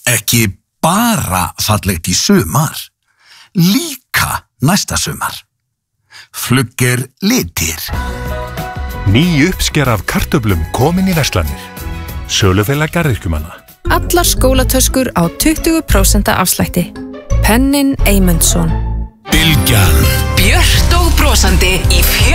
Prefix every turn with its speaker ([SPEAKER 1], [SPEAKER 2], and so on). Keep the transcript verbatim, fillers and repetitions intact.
[SPEAKER 1] Ekki bara fallegt í sumar, líka næsta sumar. Flugger litir.
[SPEAKER 2] Ný uppsker af kartöflum komin í verslanir. Sölufélag garðyrkjumanna.
[SPEAKER 3] Allar skólatöskur á tuttugu prósent afslætti. Pennin Eymundsson.
[SPEAKER 1] Bylgjan.
[SPEAKER 4] Björt og brosandi í fjör